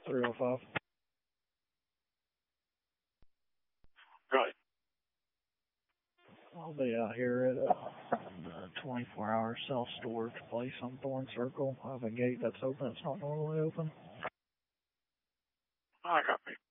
305. Right. I'll be out here at the 24-hour self-storage place on Thorn Circle. I have a gate that's open. It's not normally open. I copy.